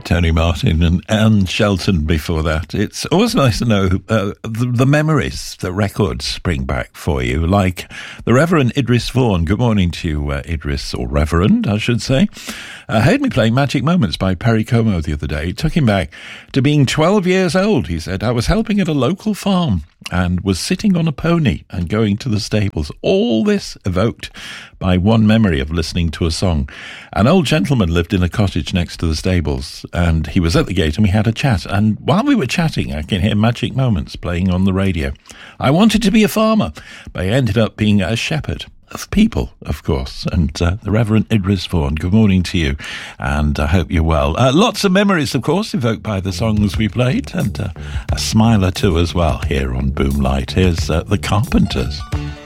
Tony Martin and Anne Shelton before that. It's always nice to know the memories that records bring back for you, like the Reverend Idris Vaughan. Good morning to you, Idris, or Reverend, I should say. Heard me playing Magic Moments by Perry Como the other day. It took him back to being 12 years old, he said. I was helping at a local farm and was sitting on a pony and going to the stables. All this evoked by one memory of listening to a song. An old gentleman lived in a cottage next to the stables, and he was at the gate and we had a chat. And while we were chatting, I can hear Magic Moments playing on the radio. I wanted to be a farmer, but I ended up being a shepherd of people, of course. And the Reverend Idris Vaughan, good morning to you, and I hope you're well. Lots of memories, of course, evoked by the songs we played, and a smile or two as well here on Boomlight. Here's the Carpenters.